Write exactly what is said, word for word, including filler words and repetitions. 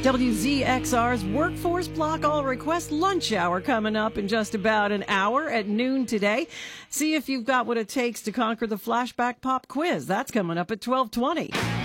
W Z X R's Workforce Block All Request Lunch Hour coming up in just about an hour at noon today. See if you've got what it takes to conquer the Flashback Pop Quiz. That's coming up at twelve twenty.